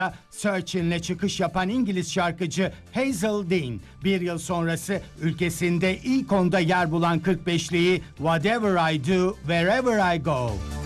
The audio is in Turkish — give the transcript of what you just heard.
Searching'le çıkış yapan İngiliz şarkıcı Hazel Dean, bir yıl sonrası ülkesinde ilk onda yer bulan 45'liği Whatever I Do, Wherever I Go.